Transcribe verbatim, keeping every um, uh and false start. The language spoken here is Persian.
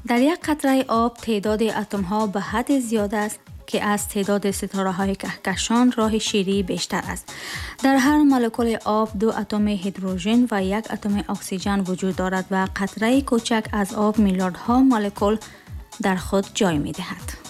در یک قطره آب تعداد اتم ها به حد زیاد است که از تعداد ستاره های کهکشان راه شیری بیشتر است. در هر مولکول آب دو اتم هیدروژن و یک اتم اکسیژن وجود دارد و قطره کوچک از آب میلیاردها مولکول در خود جای می دهد.